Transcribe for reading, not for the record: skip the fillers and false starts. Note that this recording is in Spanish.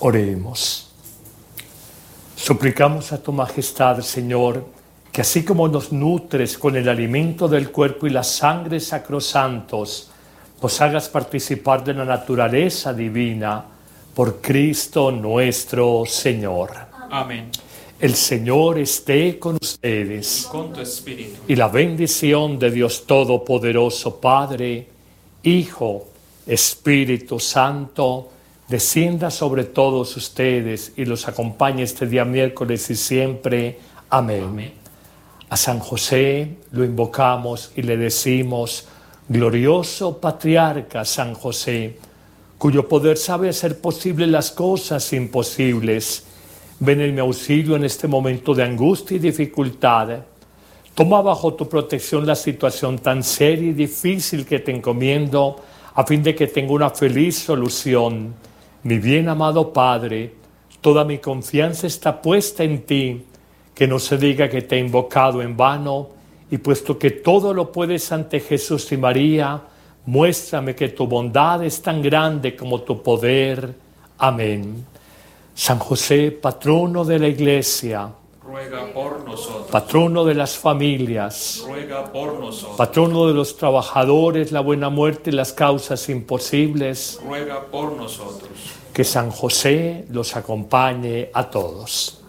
Oremos. Suplicamos a tu majestad, Señor, que así como nos nutres con el alimento del cuerpo y la sangre sacrosantos, nos hagas participar de la naturaleza divina por Cristo nuestro Señor. Amén. El Señor esté con ustedes. Con tu espíritu. Y la bendición de Dios Todopoderoso, Padre, Hijo, Espíritu Santo, descienda sobre todos ustedes y los acompañe este día miércoles y siempre. Amén. Amén. A San José lo invocamos y le decimos: glorioso patriarca San José, cuyo poder sabe hacer posible las cosas imposibles, ven en mi auxilio en este momento de angustia y dificultad. Toma bajo tu protección la situación tan seria y difícil que te encomiendo, a fin de que tenga una feliz solución. Mi bien amado Padre, toda mi confianza está puesta en ti, que no se diga que te he invocado en vano, y puesto que todo lo puedes ante Jesús y María, muéstrame que tu bondad es tan grande como tu poder. Amén. San José, patrono de la Iglesia, Ruega por nosotros. patrono de las familias, Ruega por nosotros. patrono de los trabajadores, la buena muerte y las causas imposibles, Ruega por nosotros. que San José los acompañe a todos.